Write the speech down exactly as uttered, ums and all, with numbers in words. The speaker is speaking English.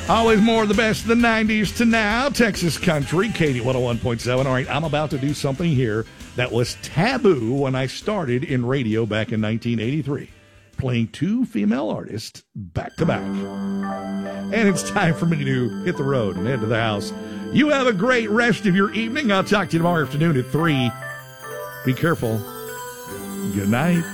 Always more of the best of the nineties to now. Texas Country, Katie one oh one point seven. All right, I'm about to do something here that was taboo when I started in radio back in nineteen eighty-three. Playing two female artists back to back. And it's time for me to hit the road and head to the house. You have a great rest of your evening. I'll talk to you tomorrow afternoon at three. Be careful. Good night.